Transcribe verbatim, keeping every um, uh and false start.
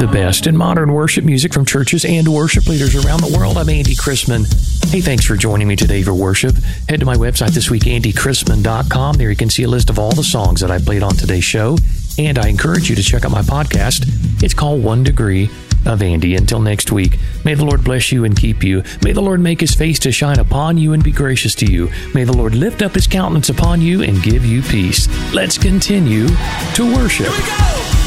the best in modern worship music from churches and worship leaders around the world. I'm Andy Chrisman. Hey, thanks for joining me today for worship. Head to my website this week, andy chrisman dot com. There you can see a list of all the songs that I played on today's show. And I encourage you to check out my podcast. It's called One Degree of Andy. Until next week, may the Lord bless you and keep you. May the Lord make his face to shine upon you and be gracious to you. May the Lord lift up his countenance upon you and give you peace. Let's continue to worship.